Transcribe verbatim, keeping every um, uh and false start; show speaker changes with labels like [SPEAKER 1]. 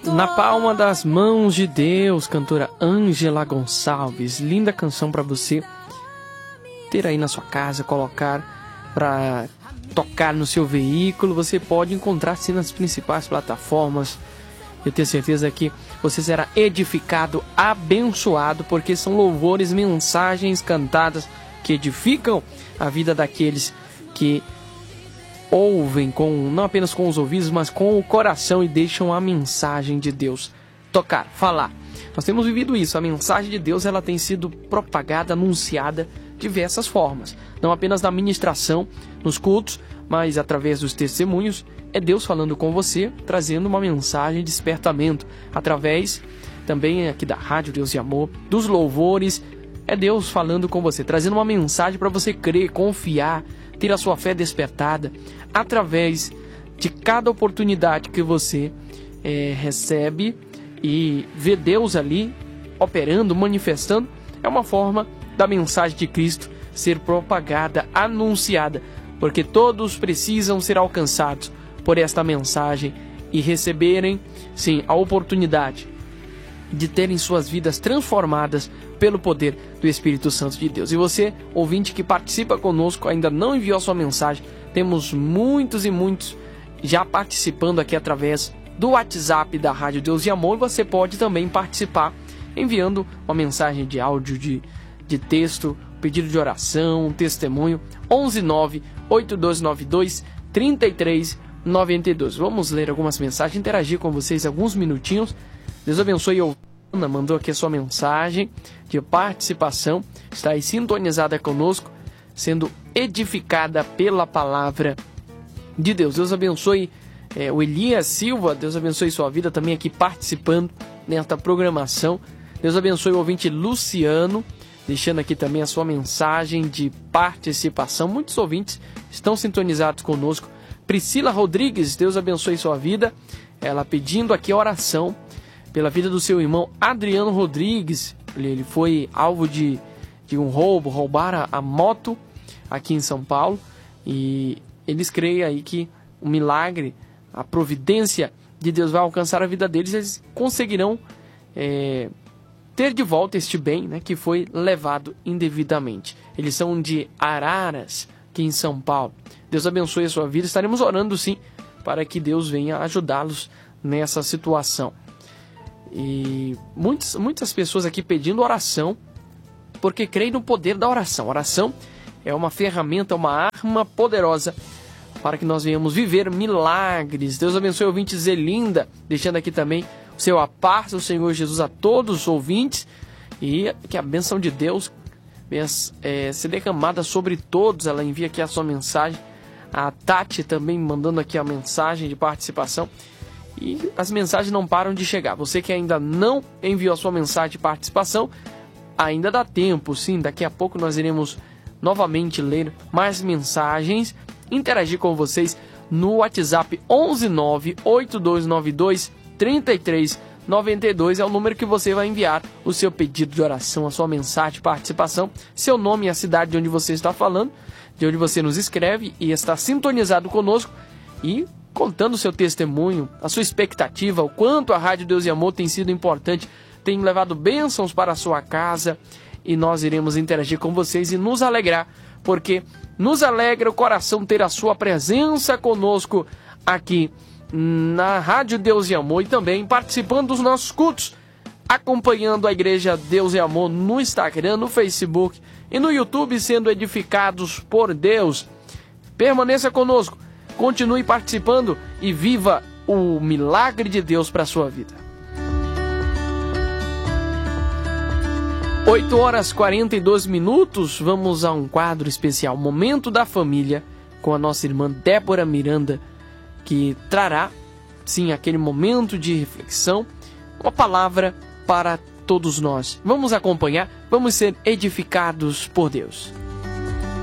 [SPEAKER 1] Na palma das mãos de Deus, cantora Ângela Gonçalves. Linda canção para você ter aí na sua casa, colocar para tocar no seu veículo. Você pode encontrar sim nas principais plataformas. Eu tenho certeza que você será edificado, abençoado, porque são louvores, mensagens cantadas que edificam a vida daqueles que ouvem com, não apenas com os ouvidos, mas com o coração e deixam a mensagem de Deus tocar, falar. Nós temos vivido isso, a mensagem de Deus ela tem sido propagada, anunciada de diversas formas. Não apenas na ministração, nos cultos, mas através dos testemunhos. É Deus falando com você, trazendo uma mensagem de despertamento. Através também aqui da Rádio Deus e Amor, dos louvores. É Deus falando com você, trazendo uma mensagem para você crer, confiar, ter a sua fé despertada. Através de cada oportunidade que você é, recebe e vê Deus ali operando, manifestando, é uma forma da mensagem de Cristo ser propagada, anunciada, porque todos precisam ser alcançados por esta mensagem e receberem, sim, a oportunidade de terem suas vidas transformadas pelo poder do Espírito Santo de Deus. E você, ouvinte que participa conosco, ainda não enviou a sua mensagem, temos muitos e muitos já participando aqui através do WhatsApp da Rádio Deus e Amor. Você pode também participar enviando uma mensagem de áudio, de, de texto, pedido de oração, um testemunho, onze nove oito dois nove dois três três nove dois. Vamos ler algumas mensagens, interagir com vocês alguns minutinhos. Deus abençoe. Ana mandou aqui a sua mensagem de participação, está aí sintonizada conosco, sendo edificada pela palavra de Deus. Deus abençoe é, o Elias Silva, Deus abençoe sua vida também aqui participando nesta programação. Deus abençoe o ouvinte Luciano, deixando aqui também a sua mensagem de participação. Muitos ouvintes estão sintonizados conosco. Priscila Rodrigues, Deus abençoe sua vida, ela pedindo aqui a oração pela vida do seu irmão Adriano Rodrigues. Ele, ele foi alvo de, de um roubo, roubaram a, a moto aqui em São Paulo, e eles creem aí que o milagre, a providência de Deus vai alcançar a vida deles, eles conseguirão é, ter de volta este bem, né, que foi levado indevidamente. Eles são de Araras, aqui em São Paulo. Deus abençoe a sua vida, estaremos orando sim, para que Deus venha ajudá-los nessa situação. E muitas, muitas pessoas aqui pedindo oração, porque creem no poder da oração. A oração é uma ferramenta, uma arma poderosa para que nós venhamos viver milagres. Deus abençoe o ouvinte Zelinda, deixando aqui também o seu a paz do Senhor Jesus a todos os ouvintes, e que a bênção de Deus venha é, ser derramada sobre todos. Ela envia aqui a sua mensagem. A Tati também mandando aqui a mensagem de participação. E as mensagens não param de chegar. Você que ainda não enviou a sua mensagem de participação, ainda dá tempo, sim. Daqui a pouco nós iremos novamente ler mais mensagens, interagir com vocês no WhatsApp onze nove oito dois nove dois três três nove dois. É o número que você vai enviar o seu pedido de oração, a sua mensagem de participação, seu nome e a cidade de onde você está falando, de onde você nos escreve e está sintonizado conosco, e contando o seu testemunho, a sua expectativa, o quanto a Rádio Deus e Amor tem sido importante, tem levado bênçãos para a sua casa, e nós iremos interagir com vocês e nos alegrar, porque nos alegra o coração ter a sua presença conosco aqui na Rádio Deus e Amor, e também participando dos nossos cultos, acompanhando a Igreja Deus e Amor no Instagram, no Facebook e no YouTube, sendo edificados por Deus. Permaneça conosco, continue participando e viva o milagre de Deus para a sua vida. oito horas e quarenta e dois minutos, vamos a um quadro especial, Momento da Família, com a nossa irmã Débora Miranda, que trará, sim, aquele momento de reflexão, uma palavra para todos nós. Vamos acompanhar, vamos ser edificados por Deus.